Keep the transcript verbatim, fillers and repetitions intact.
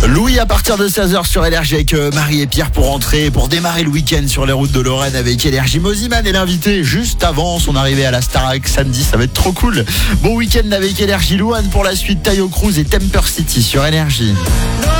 Louis à partir de seize heures sur Énergie avec euh, Marie et Pierre pour rentrer, pour démarrer le week-end sur les routes de Lorraine avec Énergie. Moziman est l'invité juste avant son arrivée à la Starac samedi, ça va être trop cool. Bon week-end avec Énergie. Louane pour la suite, Tayo Cruz et Temper City sur Énergie.